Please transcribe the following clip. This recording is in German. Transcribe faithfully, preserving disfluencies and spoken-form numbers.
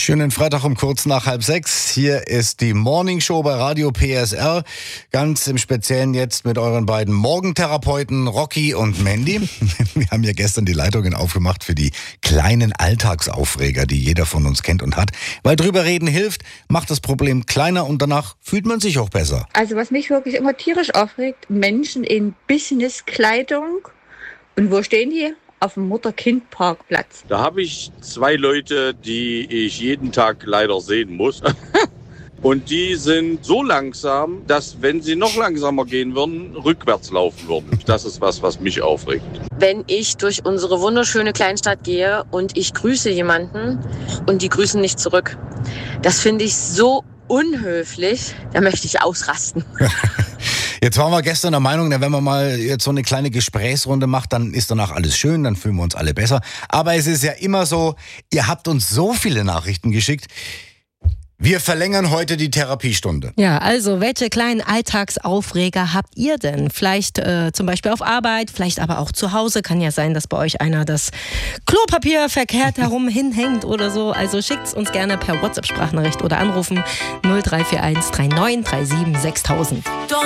Schönen Freitag um kurz nach halb sechs. Hier ist die Morning Show bei Radio P S R. Ganz im Speziellen jetzt mit euren beiden Morgentherapeuten Rocky und Mandy. Wir haben ja gestern die Leitungen aufgemacht für die kleinen Alltagsaufreger, die jeder von uns kennt und hat. Weil drüber reden hilft, macht das Problem kleiner und danach fühlt man sich auch besser. Also was mich wirklich immer tierisch aufregt, Menschen in Businesskleidung. Und wo stehen die? Auf dem Mutter-Kind-Parkplatz. Da habe ich zwei Leute, die ich jeden Tag leider sehen muss. Und die sind so langsam, dass, wenn sie noch langsamer gehen würden, rückwärts laufen würden. Das ist was, was mich aufregt. Wenn ich durch unsere wunderschöne Kleinstadt gehe und ich grüße jemanden und die grüßen nicht zurück. Das finde ich so unhöflich, da möchte ich ausrasten. Jetzt waren wir gestern der Meinung, wenn man mal jetzt so eine kleine Gesprächsrunde macht, dann ist danach alles schön, dann fühlen wir uns alle besser. Aber es ist ja immer so, ihr habt uns so viele Nachrichten geschickt. Wir verlängern heute die Therapiestunde. Ja, also welche kleinen Alltagsaufreger habt ihr denn? Vielleicht äh, zum Beispiel auf Arbeit, vielleicht aber auch zu Hause. Kann ja sein, dass bei euch einer das Klopapier verkehrt herum hinhängt oder so. Also schickt's uns gerne per WhatsApp-Sprachnachricht oder anrufen null drei vier eins drei neun drei sieben sechstausend.